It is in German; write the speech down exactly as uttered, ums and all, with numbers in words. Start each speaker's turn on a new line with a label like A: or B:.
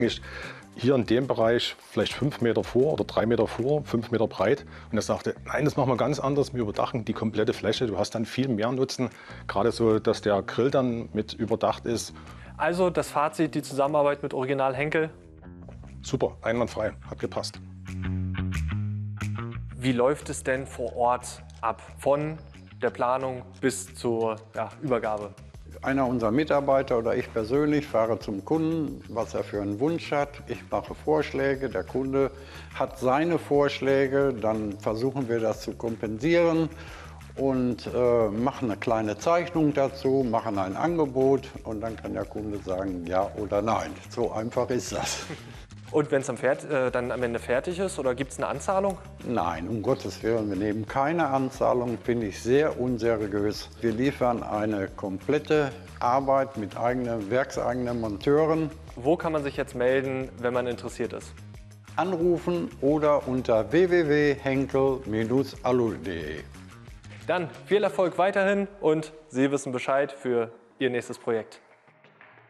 A: Ich hier in dem Bereich vielleicht fünf Meter vor oder drei Meter vor, fünf Meter breit. Und er sagte, nein, das machen wir ganz anders. Wir überdachen die komplette Fläche. Du hast dann viel mehr Nutzen. Gerade so, dass der Grill dann mit überdacht ist.
B: Also das Fazit, die Zusammenarbeit mit Original Henkel?
A: Super, einwandfrei, hat gepasst.
B: Wie läuft es denn vor Ort ab? Von der Planung bis zur ja, Übergabe?
C: Einer unserer Mitarbeiter oder ich persönlich fahre zum Kunden, was er für einen Wunsch hat. Ich mache Vorschläge, der Kunde hat seine Vorschläge, dann versuchen wir das zu kompensieren und äh, machen eine kleine Zeichnung dazu, machen ein Angebot und dann kann der Kunde sagen ja oder nein. So einfach ist das.
B: Und wenn es am, äh, dann am Ende fertig ist, oder gibt es eine Anzahlung?
C: Nein, um Gottes Willen, wir nehmen keine Anzahlung, finde ich sehr unseriös. Wir liefern eine komplette Arbeit mit eigenen, werkseigenen Monteuren.
B: Wo kann man sich jetzt melden, wenn man interessiert ist?
C: Anrufen oder unter w w w punkt henkel Bindestrich alu punkt de.
B: Dann viel Erfolg weiterhin und Sie wissen Bescheid für Ihr nächstes Projekt.